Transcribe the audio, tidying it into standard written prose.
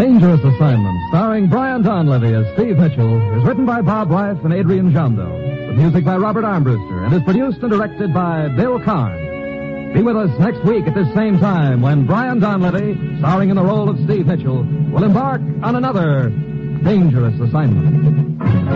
Dangerous Assignment, starring Brian Donlevy as Steve Mitchell, is written by Bob Weiss and Adrian Jondo. The music by Robert Armbruster and is produced and directed by Bill Karn. Be with us next week at this same time when Brian Donlevy, starring in the role of Steve Mitchell, will embark on another Dangerous Assignment.